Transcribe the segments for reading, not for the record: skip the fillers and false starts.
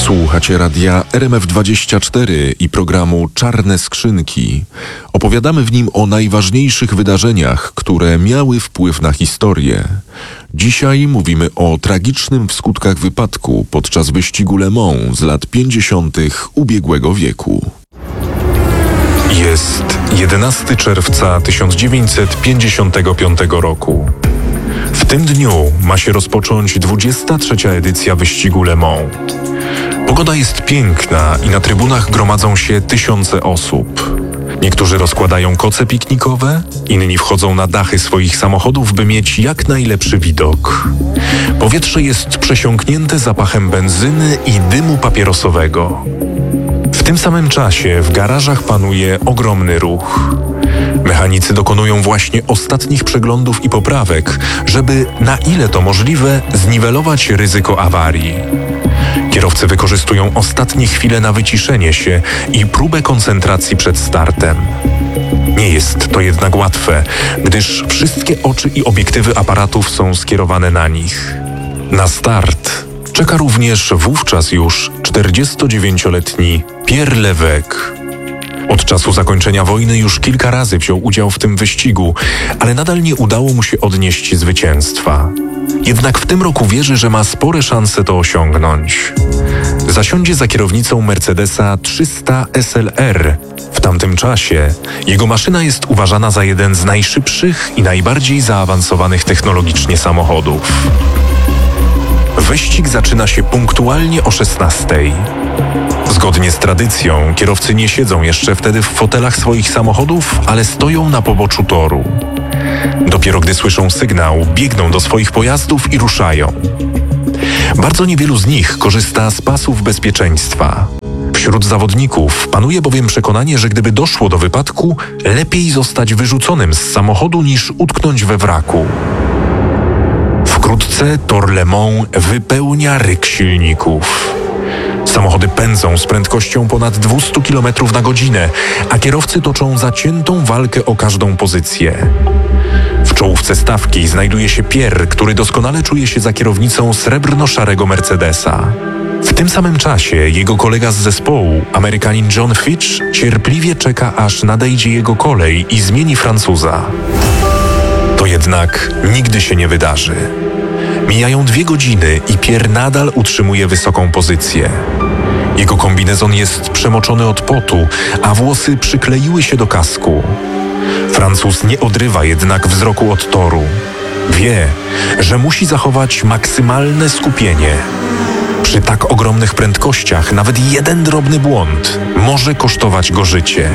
Słuchacie radia RMF24 i programu Czarne Skrzynki. Opowiadamy w nim o najważniejszych wydarzeniach, które miały wpływ na historię. Dzisiaj mówimy o tragicznym w skutkach wypadku podczas wyścigu Le Mans z lat 50. ubiegłego wieku. Jest 11 czerwca 1955 roku. W tym dniu ma się rozpocząć 23. edycja wyścigu Le Mans. Pogoda jest piękna i na trybunach gromadzą się tysiące osób. Niektórzy rozkładają koce piknikowe, inni wchodzą na dachy swoich samochodów, by mieć jak najlepszy widok. Powietrze jest przesiąknięte zapachem benzyny i dymu papierosowego. W tym samym czasie w garażach panuje ogromny ruch. Mechanicy dokonują właśnie ostatnich przeglądów i poprawek, żeby, na ile to możliwe, zniwelować ryzyko awarii. Kierowcy wykorzystują ostatnie chwile na wyciszenie się i próbę koncentracji przed startem. Nie jest to jednak łatwe, gdyż wszystkie oczy i obiektywy aparatów są skierowane na nich. Na start czeka również wówczas już 49-letni Pierre Lévesque. Od czasu zakończenia wojny już kilka razy wziął udział w tym wyścigu, ale nadal nie udało mu się odnieść zwycięstwa. Jednak w tym roku wierzy, że ma spore szanse to osiągnąć. Zasiądzie za kierownicą Mercedesa 300 SLR. W tamtym czasie jego maszyna jest uważana za jeden z najszybszych i najbardziej zaawansowanych technologicznie samochodów. Wyścig zaczyna się punktualnie o 16:00. Zgodnie z tradycją, kierowcy nie siedzą jeszcze wtedy w fotelach swoich samochodów, ale stoją na poboczu toru. Dopiero gdy słyszą sygnał, biegną do swoich pojazdów i ruszają. Bardzo niewielu z nich korzysta z pasów bezpieczeństwa. Wśród zawodników panuje bowiem przekonanie, że gdyby doszło do wypadku, lepiej zostać wyrzuconym z samochodu niż utknąć we wraku. Wkrótce tor Le Mans wypełnia ryk silników. Samochody pędzą z prędkością ponad 200 km na godzinę, a kierowcy toczą zaciętą walkę o każdą pozycję. W czołówce stawki znajduje się Pierre, który doskonale czuje się za kierownicą srebrno-szarego Mercedesa. W tym samym czasie jego kolega z zespołu, Amerykanin John Fitch, cierpliwie czeka, aż nadejdzie jego kolej i zmieni Francuza. To jednak nigdy się nie wydarzy. Mijają 2 godziny i Pierre nadal utrzymuje wysoką pozycję. Jego kombinezon jest przemoczony od potu, a włosy przykleiły się do kasku. Francuz nie odrywa jednak wzroku od toru. Wie, że musi zachować maksymalne skupienie. Przy tak ogromnych prędkościach nawet jeden drobny błąd może kosztować go życie.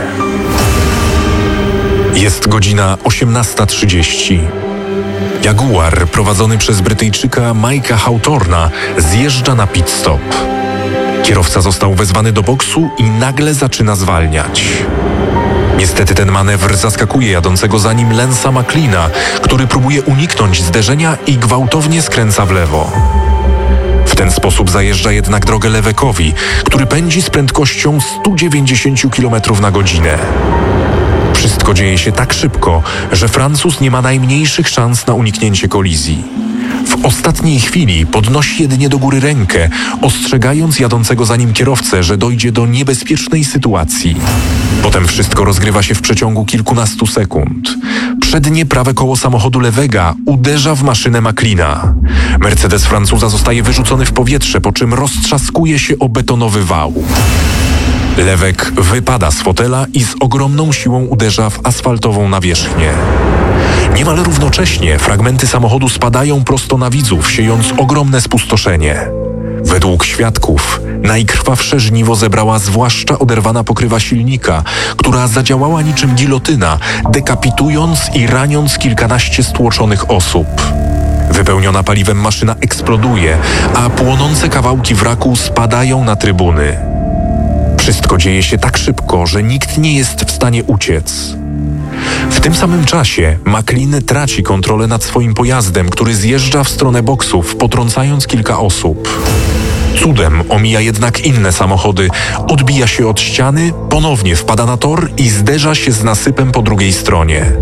Jest godzina 18:30. Jaguar prowadzony przez Brytyjczyka Mike'a Hawthorna zjeżdża na pit stop. Kierowca został wezwany do boksu i nagle zaczyna zwalniać. Niestety ten manewr zaskakuje jadącego za nim Lance'a McLeana, który próbuje uniknąć zderzenia i gwałtownie skręca w lewo. W ten sposób zajeżdża jednak drogę Lévesque'owi, który pędzi z prędkością 190 km na godzinę. Wszystko dzieje się tak szybko, że Francuz nie ma najmniejszych szans na uniknięcie kolizji. W ostatniej chwili podnosi jedynie do góry rękę, ostrzegając jadącego za nim kierowcę, że dojdzie do niebezpiecznej sytuacji. Potem wszystko rozgrywa się w przeciągu kilkunastu sekund. Przednie prawe koło samochodu Lévesque'a uderza w maszynę McLeana. Mercedes Francuza zostaje wyrzucony w powietrze, po czym roztrzaskuje się o betonowy wał. Lévesque wypada z fotela i z ogromną siłą uderza w asfaltową nawierzchnię. Niemal równocześnie fragmenty samochodu spadają prosto na widzów, siejąc ogromne spustoszenie. Według świadków najkrwawsze żniwo zebrała zwłaszcza oderwana pokrywa silnika, która zadziałała niczym gilotyna, dekapitując i raniąc kilkanaście stłoczonych osób. Wypełniona paliwem maszyna eksploduje, a płonące kawałki wraku spadają na trybuny. Wszystko dzieje się tak szybko, że nikt nie jest w stanie uciec. W tym samym czasie McLean traci kontrolę nad swoim pojazdem, który zjeżdża w stronę boksów, potrącając kilka osób. Cudem omija jednak inne samochody, odbija się od ściany, ponownie wpada na tor i zderza się z nasypem po drugiej stronie.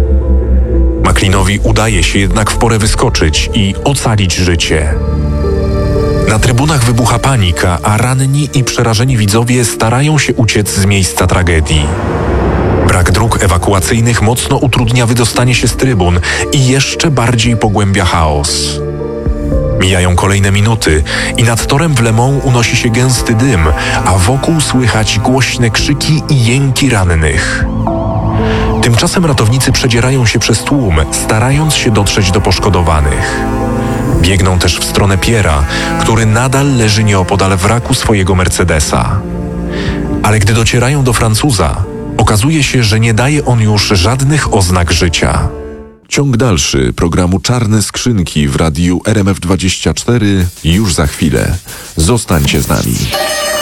McLeanowi udaje się jednak w porę wyskoczyć i ocalić życie. Na trybunach wybucha panika, a ranni i przerażeni widzowie starają się uciec z miejsca tragedii. Brak dróg ewakuacyjnych mocno utrudnia wydostanie się z trybun i jeszcze bardziej pogłębia chaos. Mijają kolejne minuty i nad torem w Le Mans unosi się gęsty dym, a wokół słychać głośne krzyki i jęki rannych. Tymczasem ratownicy przedzierają się przez tłum, starając się dotrzeć do poszkodowanych. Biegną też w stronę Pierre'a, który nadal leży nieopodal wraku swojego Mercedesa. Ale gdy docierają do Francuza, okazuje się, że nie daje on już żadnych oznak życia. Ciąg dalszy programu Czarne Skrzynki w radiu RMF24 już za chwilę. Zostańcie z nami.